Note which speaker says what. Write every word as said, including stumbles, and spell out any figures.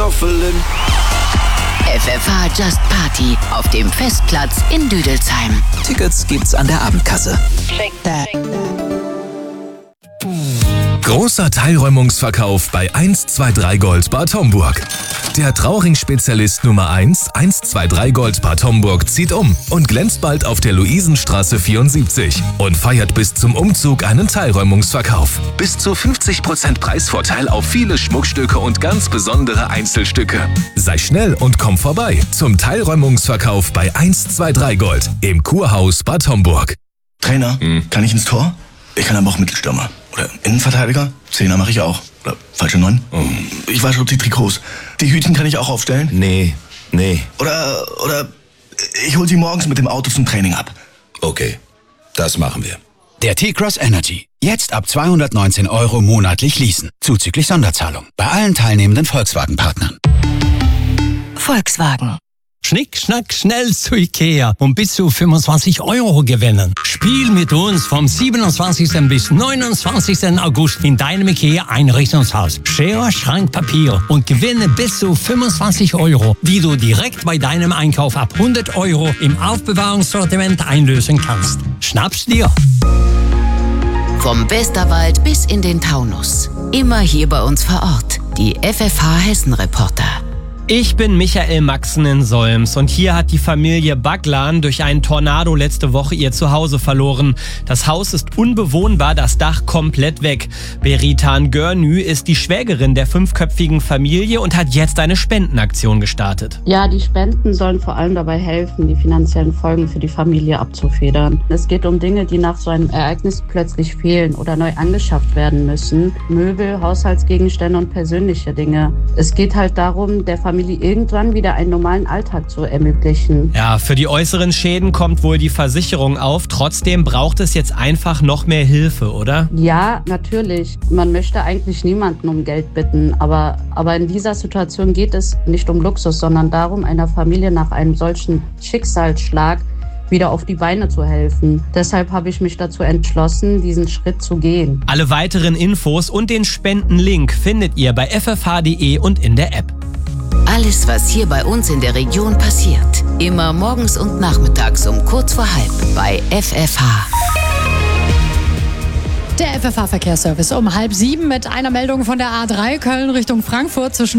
Speaker 1: knuffeln.
Speaker 2: F F H Just Party auf dem Festplatz in Düdelsheim.
Speaker 3: Tickets gibt's an der Abendkasse.
Speaker 4: Großer Teilräumungsverkauf bei eins zwei drei Gold Bad Homburg. Der Trauring-Spezialist Nummer eins, eins zwei drei Gold Bad Homburg zieht um und glänzt bald auf der Luisenstraße vierundsiebzig und feiert bis zum Umzug einen Teilräumungsverkauf. Bis zu fünfzig Prozent Preisvorteil auf viele Schmuckstücke und ganz besondere Einzelstücke. Sei schnell und komm vorbei zum Teilräumungsverkauf bei eins zwei drei Gold im Kurhaus Bad Homburg.
Speaker 5: Trainer, hm. kann ich ins Tor? Ich kann aber auch Mittelstürmer. Oder Innenverteidiger? Zehner mache ich auch. Oder falsche Neun? Oh. Ich wasche auch die Trikots. Die Hütchen kann ich auch aufstellen?
Speaker 6: Nee, nee.
Speaker 5: Oder, oder ich hol sie morgens mit dem Auto zum Training ab.
Speaker 6: Okay, das machen wir.
Speaker 7: Der T-Cross Energy. Jetzt ab zweihundertneunzehn Euro monatlich leasen. Zuzüglich Sonderzahlung. Bei allen teilnehmenden Volkswagen-Partnern.
Speaker 2: Volkswagen.
Speaker 8: Schnick, schnack, schnell zu Ikea und bis zu fünfundzwanzig Euro gewinnen. Spiel mit uns vom siebenundzwanzigsten bis neunundzwanzigsten August in deinem Ikea Einrichtungshaus. Schere, Schrank, Papier und gewinne bis zu fünfundzwanzig Euro, die du direkt bei deinem Einkauf ab hundert Euro im Aufbewahrungssortiment einlösen kannst. Schnapp's dir!
Speaker 2: Vom Westerwald bis in den Taunus. Immer hier bei uns vor Ort. Die F F H Hessen Reporter.
Speaker 9: Ich bin Michael Maxen in Solms und hier hat die Familie Baglan durch einen Tornado letzte Woche ihr Zuhause verloren. Das Haus ist unbewohnbar, das Dach komplett weg. Beritan Görnü ist die Schwägerin der fünfköpfigen Familie und hat jetzt eine Spendenaktion gestartet.
Speaker 10: Ja, die Spenden sollen vor allem dabei helfen, die finanziellen Folgen für die Familie abzufedern. Es geht um Dinge, die nach so einem Ereignis plötzlich fehlen oder neu angeschafft werden müssen. Möbel, Haushaltsgegenstände und persönliche Dinge. Es geht halt darum, der Familie irgendwann wieder einen normalen Alltag zu ermöglichen.
Speaker 9: Ja, für die äußeren Schäden kommt wohl die Versicherung auf. Trotzdem braucht es jetzt einfach noch mehr Hilfe, oder?
Speaker 10: Ja, natürlich. Man möchte eigentlich niemanden um Geld bitten, aber, aber in dieser Situation geht es nicht um Luxus, sondern darum, einer Familie nach einem solchen Schicksalsschlag wieder auf die Beine zu helfen. Deshalb habe ich mich dazu entschlossen, diesen Schritt zu gehen.
Speaker 9: Alle weiteren Infos und den Spendenlink findet ihr bei f f h punkt d e und in der App.
Speaker 2: Alles, was hier bei uns in der Region passiert. Immer morgens und nachmittags um kurz vor halb bei F F H.
Speaker 11: Der F F H-Verkehrsservice um halb sieben mit einer Meldung von der A drei Köln Richtung Frankfurt zwischen